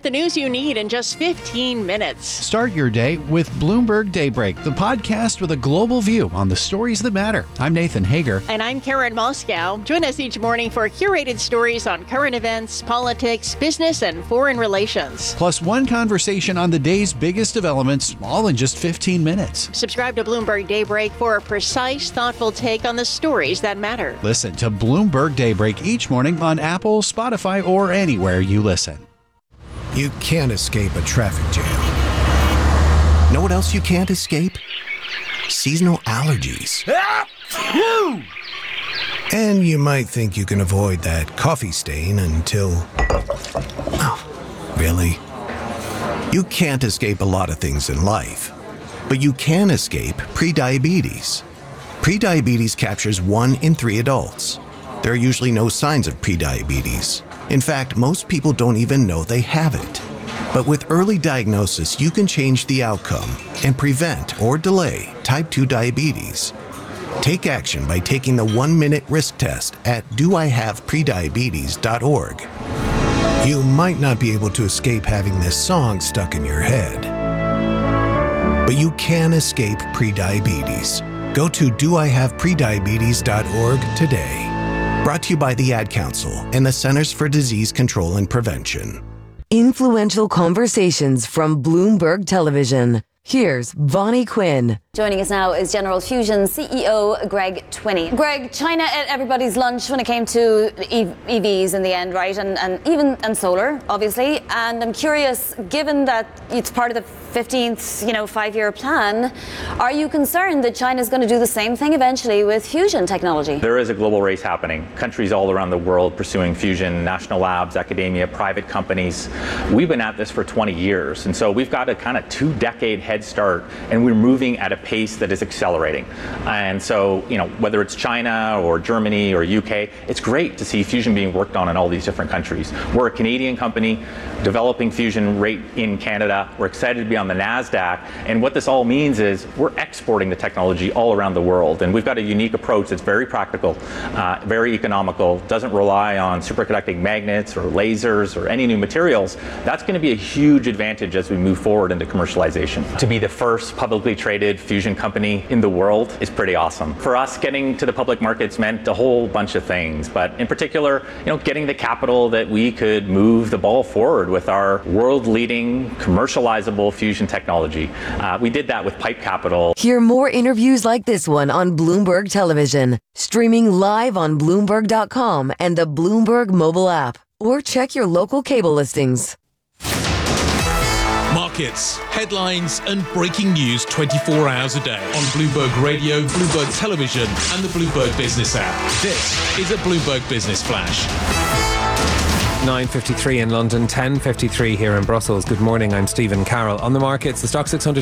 Get the news you need in just 15 minutes. Start your day with Bloomberg Daybreak, the podcast with a global view on the stories that matter. I'm Nathan Hager. And I'm Karen Moscow. Join us each morning for curated stories on current events, politics, business, and foreign relations. Plus one conversation on the day's biggest developments, all in just 15 minutes. Subscribe to Bloomberg Daybreak for a precise, thoughtful take on the stories that matter. Listen to Bloomberg Daybreak each morning on Apple, Spotify, or anywhere you listen. You can't escape a traffic jam. Know what else you can't escape? Seasonal allergies. And you might think you can avoid that coffee stain until... Oh, really? You can't escape a lot of things in life, but you can escape prediabetes. Prediabetes captures 1 in 3 adults. There are usually no signs of prediabetes. In fact, most people don't even know they have it. But with early diagnosis, you can change the outcome and prevent or delay type 2 diabetes. Take action by taking the 1-minute risk test at doihaveprediabetes.org. You might not be able to escape having this song stuck in your head, but you can escape prediabetes. Go to doihaveprediabetes.org today. Brought to you by the Ad Council and the Centers for Disease Control and Prevention. Influential conversations from Bloomberg Television. Here's Vonnie Quinn. Joining us now is General Fusion CEO Greg Twinney. Greg, China ate everybody's lunch when it came to EVs in the end, right? And solar, obviously. And I'm curious, given that it's part of the 15th, 5-year plan, are you concerned that China's going to do the same thing eventually with fusion technology? There is a global race happening. Countries all around the world pursuing fusion, national labs, academia, private companies. We've been at this for 20 years. And so we've got a kind of 2-decade head start, and we're moving at a pace that is accelerating. And so, whether it's China or Germany or UK, it's great to see fusion being worked on in all these different countries. We're a Canadian company developing fusion right in Canada. We're excited to be on the NASDAQ. And what this all means is we're exporting the technology all around the world. And we've got a unique approach that's very practical, very economical, doesn't rely on superconducting magnets or lasers or any new materials. That's going to be a huge advantage as we move forward into commercialization. To be the first publicly traded fusion company in the world is pretty awesome. For us, getting to the public markets meant a whole bunch of things, but in particular, getting the capital that we could move the ball forward with our world-leading commercializable fusion technology. We did that with Pipe Capital. Hear more interviews like this one on Bloomberg Television, streaming live on Bloomberg.com and the Bloomberg mobile app, or check your local cable listings. Markets, headlines, and breaking news 24 hours a day on Bloomberg Radio, Bloomberg Television, and the Bloomberg Business app. This is a Bloomberg Business Flash. 9:53 in London, 10:53 here in Brussels. Good morning, I'm Stephen Carroll. On the markets, the Stoxx 600